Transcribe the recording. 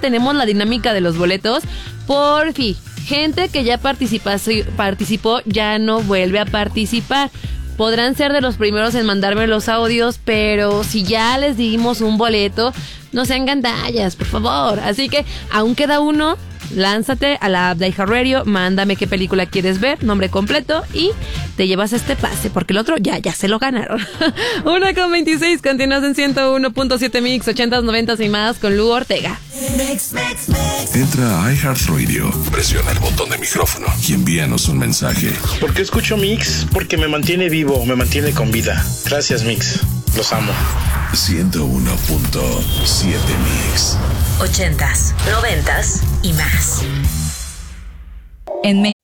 tenemos la dinámica de los boletos. Por fin, gente que ya participó ya no vuelve a participar. Podrán ser de los primeros en mandarme los audios, pero si ya les dimos un boleto, no sean gandallas, por favor. Así que aún queda uno. Lánzate a la app de iHeartRadio, mándame qué película quieres ver, nombre completo, y te llevas este pase, porque el otro ya se lo ganaron. 1:26, continúas en 101.7 Mix, 80s, 90s y más con Lu Ortega. Entra a iHeartRadio, presiona el botón de micrófono y envíanos un mensaje. ¿Por qué escucho Mix? Porque me mantiene vivo, me mantiene con vida. Gracias, Mix. Los amo. 101.7 Mix. 80s, 90s y más.